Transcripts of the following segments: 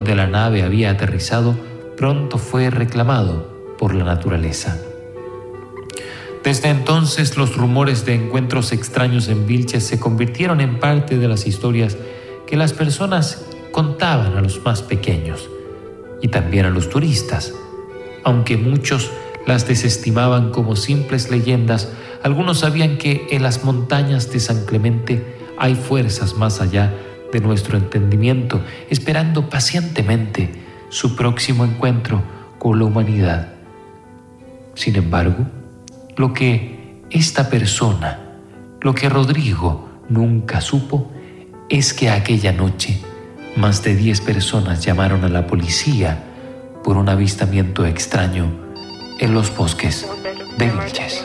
donde la nave había aterrizado pronto fue reclamado por la naturaleza. Desde entonces, los rumores de encuentros extraños en Vilches se convirtieron en parte de las historias que las personas contaban a los más pequeños y también a los turistas. Aunque muchos las desestimaban como simples leyendas, algunos sabían que en las montañas de San Clemente hay fuerzas más allá de nuestro entendimiento, esperando pacientemente su próximo encuentro con la humanidad. Sin embargo, lo que esta persona, lo que Rodrigo nunca supo, es que aquella noche más de 10 personas llamaron a la policía por un avistamiento extraño en los bosques de Vilches.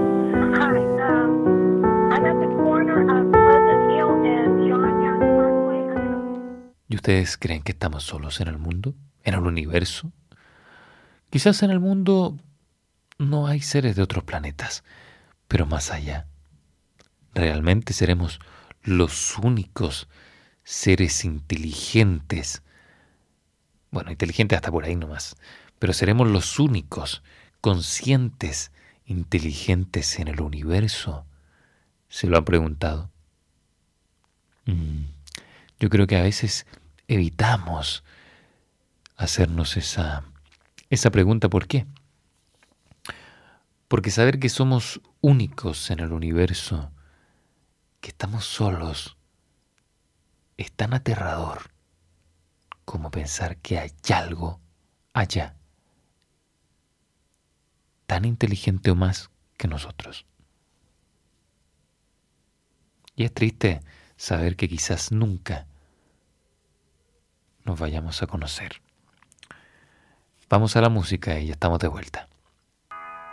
¿Y ustedes creen que estamos solos en el mundo? ¿En el universo? Quizás en el mundo no hay seres de otros planetas, pero más allá, ¿realmente seremos los únicos seres inteligentes? Bueno, inteligentes hasta por ahí nomás, pero seremos los únicos conscientes, inteligentes en el universo. ¿Se lo han preguntado? Yo creo que a veces evitamos hacernos esa pregunta. ¿Por qué? Porque saber que somos únicos en el universo, que estamos solos, es tan aterrador como pensar que hay algo allá, tan inteligente o más que nosotros. Y es triste saber que quizás nunca nos vayamos a conocer. Vamos a la música y ya estamos de vuelta.